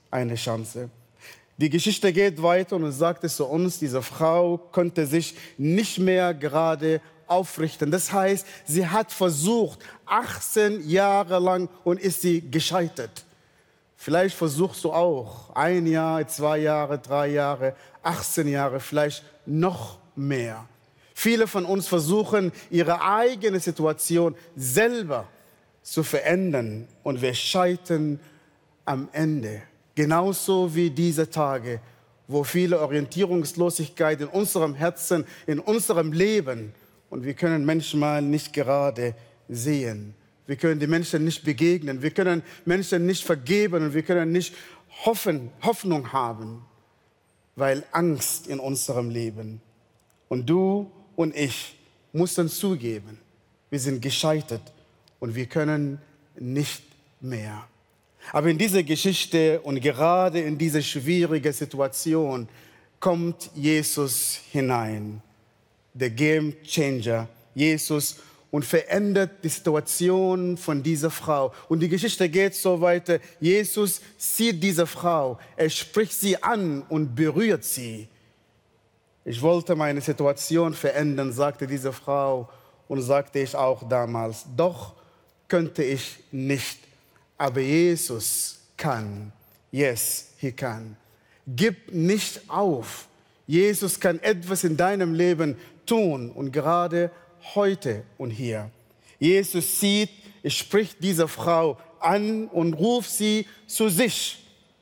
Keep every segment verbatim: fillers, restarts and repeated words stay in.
eine Chance. Die Geschichte geht weiter und sagt es zu uns, diese Frau konnte sich nicht mehr gerade aufrichten. Das heißt, sie hat versucht, achtzehn Jahre lang und ist sie gescheitert. Vielleicht versuchst du auch ein Jahr, zwei Jahre, drei Jahre, achtzehn Jahre, vielleicht noch mehr. Viele von uns versuchen, ihre eigene Situation selber zu verändern und wir scheitern am Ende. Genauso wie diese Tage, wo viele Orientierungslosigkeit in unserem Herzen, in unserem Leben und wir können manchmal nicht gerade sehen. Wir können den Menschen nicht begegnen, wir können Menschen nicht vergeben und wir können nicht hoffen, Hoffnung haben, weil Angst in unserem Leben. Und du und ich mussten zugeben, wir sind gescheitert und wir können nicht mehr. Aber in diese Geschichte und gerade in diese schwierige Situation kommt Jesus hinein, der Game Changer, Jesus, und verändert die Situation von dieser Frau. Und die Geschichte geht so weiter. Jesus sieht diese Frau, er spricht sie an und berührt sie. Ich wollte meine Situation verändern, sagte diese Frau und sagte ich auch damals. Doch könnte ich nicht. Aber Jesus kann. Yes, he can. Gib nicht auf. Jesus kann etwas in deinem Leben tun und gerade heute und hier. Jesus sieht, er spricht diese Frau an und ruft sie zu sich.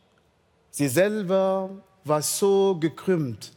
Sie selber war so gekrümmt,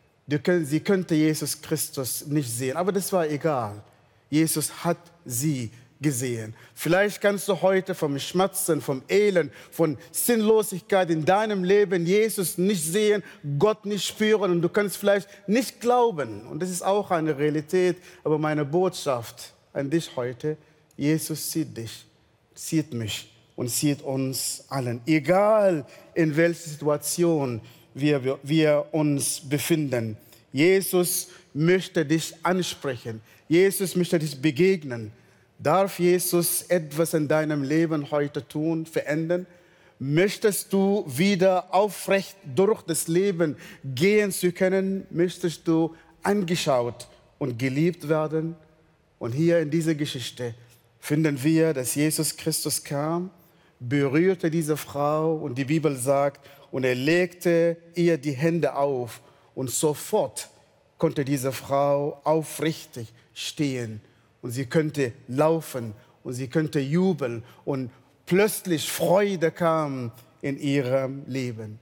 sie könnte Jesus Christus nicht sehen, aber das war egal. Jesus hat sie gesehen. Vielleicht kannst du heute vom Schmerzen, vom Elend, von Sinnlosigkeit in deinem Leben Jesus nicht sehen, Gott nicht spüren und du kannst vielleicht nicht glauben. Und das ist auch eine Realität. Aber meine Botschaft an dich heute, Jesus sieht dich, sieht mich und sieht uns allen. Egal in welcher Situation wir, wir uns befinden. Jesus möchte dich ansprechen. Jesus möchte dich begegnen. Darf Jesus etwas in deinem Leben heute tun, verändern? Möchtest du wieder aufrecht durch das Leben gehen zu können? Möchtest du angeschaut und geliebt werden? Und hier in dieser Geschichte finden wir, dass Jesus Christus kam, berührte diese Frau und die Bibel sagt, und er legte ihr die Hände auf und sofort konnte diese Frau aufrichtig stehen. Und sie könnte laufen und sie könnte jubeln und plötzlich Freude kam in ihrem Leben.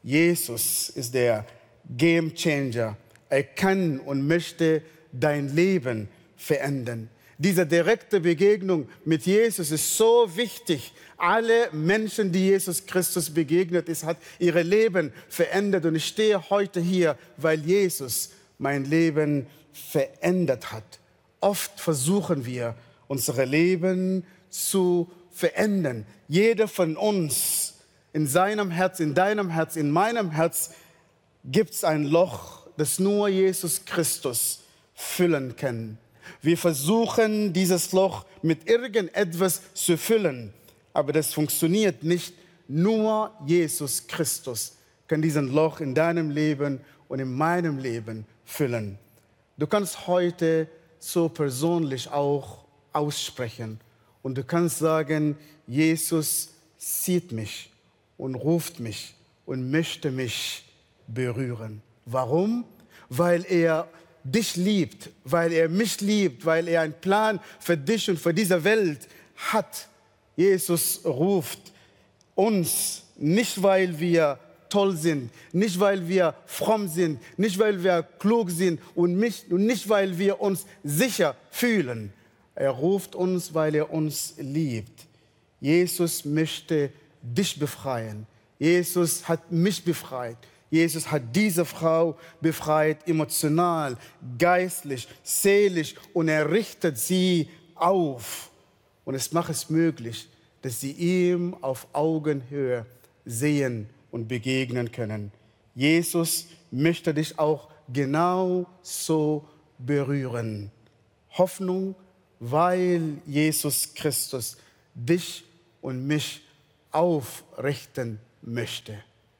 Jesus ist der Game Changer. Er kann und möchte dein Leben verändern. Diese direkte Begegnung mit Jesus ist so wichtig. Alle Menschen, die Jesus Christus begegnet ist, hat ihre Leben verändert. Und ich stehe heute hier, weil Jesus mein Leben verändert hat. Oft versuchen wir, unser Leben zu verändern. Jeder von uns, in seinem Herz, in deinem Herz, in meinem Herz, gibt es ein Loch, das nur Jesus Christus füllen kann. Wir versuchen, dieses Loch mit irgendetwas zu füllen, aber das funktioniert nicht. Nur Jesus Christus kann diesen Loch in deinem Leben und in meinem Leben füllen. Du kannst heute so persönlich auch aussprechen. Und du kannst sagen, Jesus sieht mich und ruft mich und möchte mich berühren. Warum? Weil er dich liebt, weil er mich liebt, weil er einen Plan für dich und für diese Welt hat. Jesus ruft uns nicht, weil wir toll sind, nicht weil wir fromm sind, nicht weil wir klug sind und nicht weil wir uns sicher fühlen. Er ruft uns, weil er uns liebt. Jesus möchte dich befreien. Jesus hat mich befreit. Jesus hat diese Frau befreit, emotional, geistlich, seelisch, und er richtet sie auf. Und es macht es möglich, dass sie ihm auf Augenhöhe sehen und begegnen können. Jesus möchte dich auch genau so berühren. Hoffnung, weil Jesus Christus dich und mich aufrichten möchte.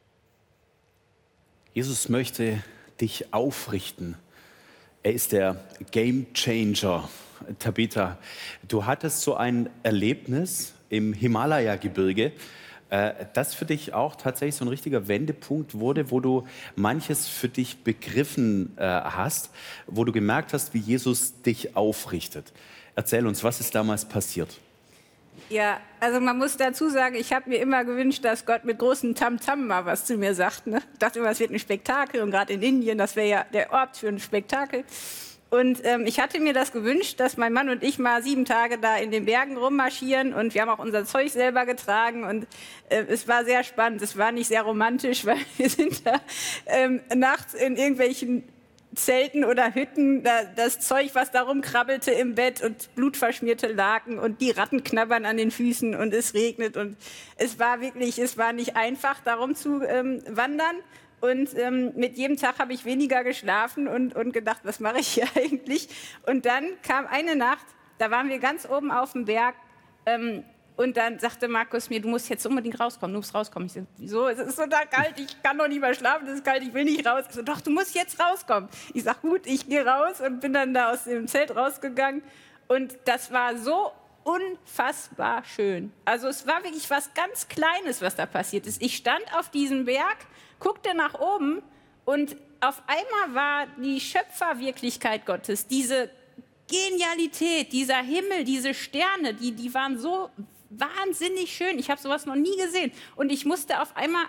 Jesus möchte dich aufrichten. Er ist der Game Changer. Tabitha, du hattest so ein Erlebnis im Himalaya-Gebirge, äh, das für dich auch tatsächlich so ein richtiger Wendepunkt wurde, wo du manches für dich begriffen äh, hast, wo du gemerkt hast, wie Jesus dich aufrichtet. Erzähl uns, was ist damals passiert? Ja, also man muss dazu sagen, ich habe mir immer gewünscht, dass Gott mit großem Tamtam mal was zu mir sagt. Ne? Ich dachte immer, es wird ein Spektakel und gerade in Indien, das wäre ja der Ort für ein Spektakel. Und ähm, ich hatte mir das gewünscht, dass mein Mann und ich mal sieben Tage da in den Bergen rummarschieren und wir haben auch unser Zeug selber getragen und äh, es war sehr spannend. Es war nicht sehr romantisch, weil wir sind da ähm, nachts in irgendwelchen Zelten oder Hütten, da, das Zeug, was da rumkrabbelte im Bett und blutverschmierte Laken und die Ratten knabbern an den Füßen und es regnet und es war wirklich, es war nicht einfach, darum zu ähm, wandern und ähm, mit jedem Tag habe ich weniger geschlafen und, und gedacht, was mache ich hier eigentlich? Und dann kam eine Nacht, da waren wir ganz oben auf dem Berg ähm, und dann sagte Markus mir, du musst jetzt unbedingt rauskommen, du musst rauskommen. Ich so, wieso? Es ist so da kalt, ich kann doch nicht mehr schlafen, es ist kalt, ich will nicht raus. Ich so, doch, du musst jetzt rauskommen. Ich sag, gut, ich gehe raus und bin dann da aus dem Zelt rausgegangen. Und das war so unfassbar schön. Also es war wirklich was ganz Kleines, was da passiert ist. Ich stand auf diesem Berg, guckte nach oben und auf einmal war die Schöpferwirklichkeit Gottes, diese Genialität, dieser Himmel, diese Sterne, die, die waren so wahnsinnig schön. Ich habe sowas noch nie gesehen. Und ich musste auf einmal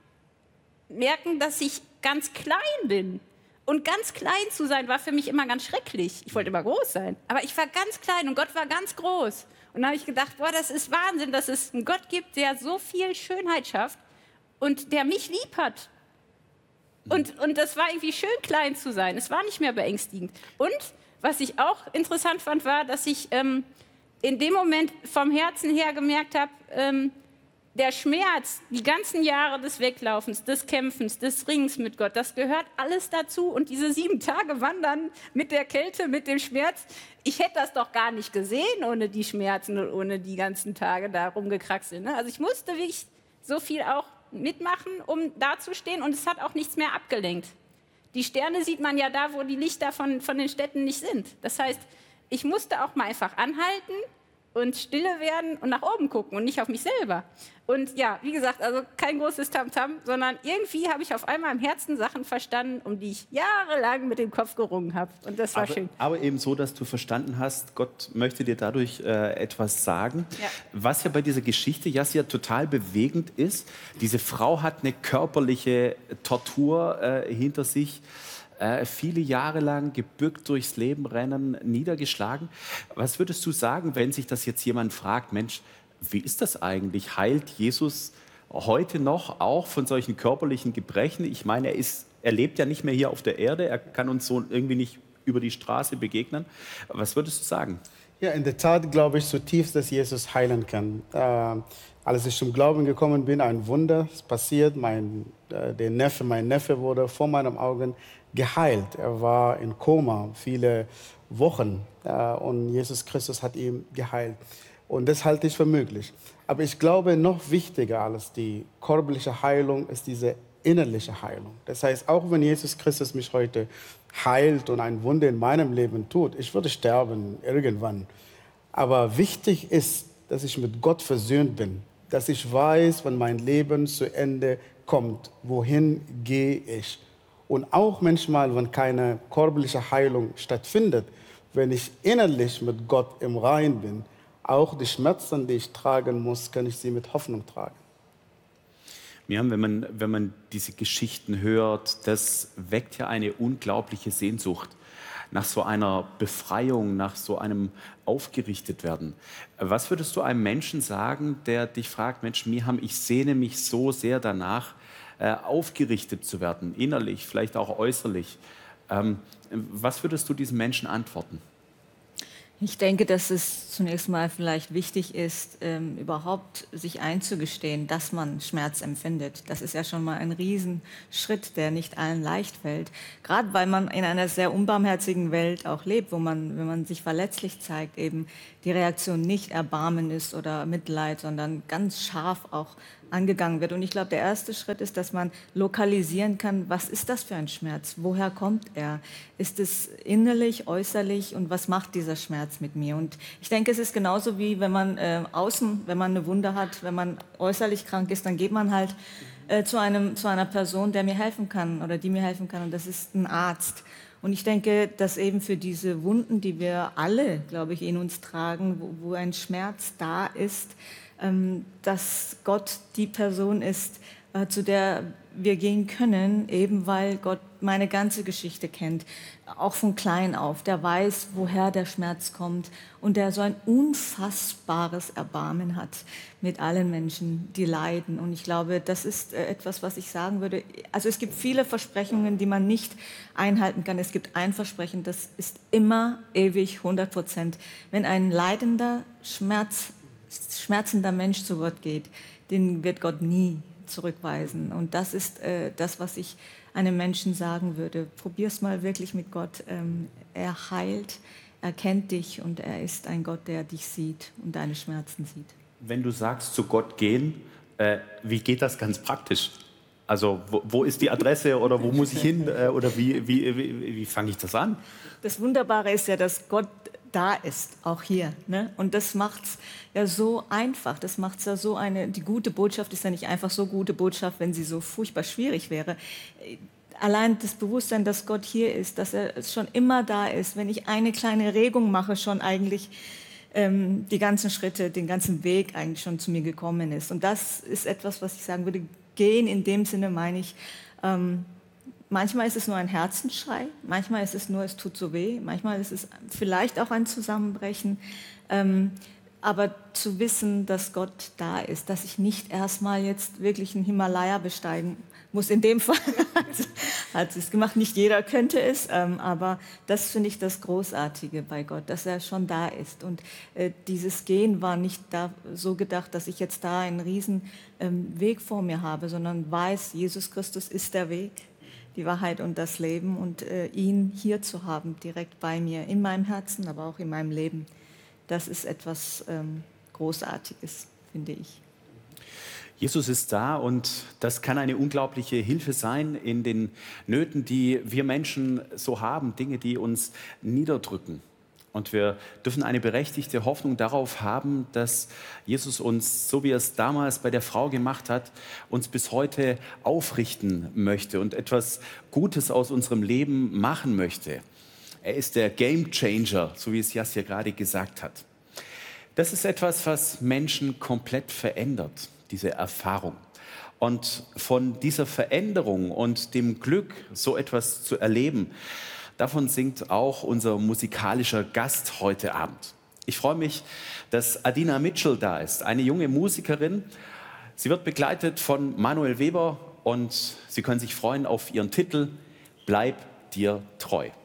merken, dass ich ganz klein bin. Und ganz klein zu sein, war für mich immer ganz schrecklich. Ich wollte immer groß sein. Aber ich war ganz klein und Gott war ganz groß. Und da habe ich gedacht, boah, das ist Wahnsinn, dass es einen Gott gibt, der so viel Schönheit schafft und der mich lieb hat. Und, und das war irgendwie schön, klein zu sein. Es war nicht mehr beängstigend. Und was ich auch interessant fand, war, dass ich ähm, in dem Moment vom Herzen her gemerkt habe, ähm, der Schmerz, die ganzen Jahre des Weglaufens, des Kämpfens, des Ringens mit Gott, das gehört alles dazu. Und diese sieben Tage Wandern mit der Kälte, mit dem Schmerz, ich hätte das doch gar nicht gesehen ohne die Schmerzen und ohne die ganzen Tage da rumgekraxelt. Ne? Also ich musste wirklich so viel auch mitmachen, um dazustehen. Und es hat auch nichts mehr abgelenkt. Die Sterne sieht man ja da, wo die Lichter von, von den Städten nicht sind. Das heißt, ich musste auch mal einfach anhalten und stille werden und nach oben gucken und nicht auf mich selber. Und ja, wie gesagt, also kein großes Tamtam, sondern irgendwie habe ich auf einmal im Herzen Sachen verstanden, um die ich jahrelang mit dem Kopf gerungen habe. Und das war aber, schön. Aber eben so, dass du verstanden hast, Gott möchte dir dadurch äh, etwas sagen. Ja. Was ja bei dieser Geschichte ja total bewegend ist. Diese Frau hat eine körperliche Tortur äh, hinter sich. Äh, viele Jahre lang gebückt durchs Leben rennen, niedergeschlagen. Was würdest du sagen, wenn sich das jetzt jemand fragt, Mensch, wie ist das eigentlich? Heilt Jesus heute noch auch von solchen körperlichen Gebrechen? Ich meine, er, ist, er lebt ja nicht mehr hier auf der Erde, er kann uns so irgendwie nicht über die Straße begegnen. Was würdest du sagen? Ja, in der Tat glaube ich zutiefst, dass Jesus heilen kann. Äh, als ich zum Glauben gekommen bin, ein Wunder ist passiert. Mein, äh, der Neffe, mein Neffe wurde vor meinen Augen geheilt. Er war in Koma viele Wochen äh, und Jesus Christus hat ihn geheilt. Und das halte ich für möglich. Aber ich glaube, noch wichtiger als die körperliche Heilung ist diese innerliche Heilung. Das heißt, auch wenn Jesus Christus mich heute heilt und ein Wunder in meinem Leben tut, ich würde sterben irgendwann. Aber wichtig ist, dass ich mit Gott versöhnt bin, dass ich weiß, wenn mein Leben zu Ende kommt, wohin gehe ich. Und auch manchmal, wenn keine körperliche Heilung stattfindet, wenn ich innerlich mit Gott im Rein bin, auch die Schmerzen, die ich tragen muss, kann ich sie mit Hoffnung tragen. Ja, wenn man, wenn man diese Geschichten hört, das weckt ja eine unglaubliche Sehnsucht nach so einer Befreiung, nach so einem Aufgerichtetwerden. Was würdest du einem Menschen sagen, der dich fragt, Mensch, Miham, ich sehne mich so sehr danach, äh, aufgerichtet zu werden, innerlich, vielleicht auch äußerlich. Ähm, was würdest du diesen Menschen antworten? Ich denke, dass es zunächst mal vielleicht wichtig ist, ähm, überhaupt sich einzugestehen, dass man Schmerz empfindet. Das ist ja schon mal ein Riesenschritt, der nicht allen leicht fällt. Gerade weil man in einer sehr unbarmherzigen Welt auch lebt, wo man, wenn man sich verletzlich zeigt, eben die Reaktion nicht Erbarmen ist oder Mitleid, sondern ganz scharf auch angegangen wird. Und ich glaube, der erste Schritt ist, dass man lokalisieren kann, was ist das für ein Schmerz? Woher kommt er? Ist es innerlich, äußerlich und was macht dieser Schmerz mit mir? Und ich denke, es ist genauso wie wenn man äh, außen, wenn man eine Wunde hat, wenn man äußerlich krank ist, dann geht man halt äh, zu, einem, zu einer Person, der mir helfen kann oder die mir helfen kann und das ist ein Arzt. Und ich denke, dass eben für diese Wunden, die wir alle, glaube ich, in uns tragen, wo, wo ein Schmerz da ist, ähm, dass Gott die Person ist, äh, zu der wir gehen können, eben weil Gott meine ganze Geschichte kennt, auch von klein auf. Der weiß, woher der Schmerz kommt und der so ein unfassbares Erbarmen hat mit allen Menschen, die leiden. Und ich glaube, das ist äh, etwas, was ich sagen würde. Also es gibt viele Versprechungen, die man nicht einhalten kann. Es gibt ein Versprechen, das ist immer ewig, hundert Prozent. Wenn ein leidender, Schmerz, schmerzender Mensch zu Gott geht, den wird Gott nie zurückweisen. Und das ist äh, das, was ich einem Menschen sagen würde. Probier's mal wirklich mit Gott. Ähm, er heilt, er kennt dich und er ist ein Gott, der dich sieht und deine Schmerzen sieht. Wenn du sagst, zu Gott gehen, äh, wie geht das ganz praktisch? Also wo, wo ist die Adresse oder wo muss ich hin äh, oder wie, wie, wie, wie fange ich das an? Das Wunderbare ist ja, dass Gott da ist, auch hier. Ne? Und das macht es ja so einfach. Das macht es ja so eine, die gute Botschaft ist ja nicht einfach so gute Botschaft, wenn sie so furchtbar schwierig wäre. Allein das Bewusstsein, dass Gott hier ist, dass er schon immer da ist, wenn ich eine kleine Regung mache, schon eigentlich ähm, die ganzen Schritte, den ganzen Weg eigentlich schon zu mir gekommen ist. Und das ist etwas, was ich sagen würde, gehen in dem Sinne meine ich, ähm, manchmal ist es nur ein Herzensschrei, manchmal ist es nur, es tut so weh, manchmal ist es vielleicht auch ein Zusammenbrechen. Ähm, aber zu wissen, dass Gott da ist, dass ich nicht erstmal jetzt wirklich einen Himalaya besteigen muss, in dem Fall hat es gemacht. Nicht jeder könnte es, ähm, aber das finde ich das Großartige bei Gott, dass er schon da ist. Und äh, dieses Gehen war nicht da, so gedacht, dass ich jetzt da einen riesen ähm, Weg vor mir habe, sondern weiß, Jesus Christus ist der Weg, die Wahrheit und das Leben und äh, ihn hier zu haben, direkt bei mir, in meinem Herzen, aber auch in meinem Leben, das ist etwas ähm, Großartiges, finde ich. Jesus ist da und das kann eine unglaubliche Hilfe sein in den Nöten, die wir Menschen so haben, Dinge, die uns niederdrücken. Und wir dürfen eine berechtigte Hoffnung darauf haben, dass Jesus uns, so wie er es damals bei der Frau gemacht hat, uns bis heute aufrichten möchte und etwas Gutes aus unserem Leben machen möchte. Er ist der Game Changer, so wie es Jasja gerade gesagt hat. Das ist etwas, was Menschen komplett verändert, diese Erfahrung. Und von dieser Veränderung und dem Glück, so etwas zu erleben, davon singt auch unser musikalischer Gast heute Abend. Ich freue mich, dass Adina Mitchell da ist, eine junge Musikerin. Sie wird begleitet von Manuel Weber und Sie können sich freuen auf ihren Titel Bleib dir treu.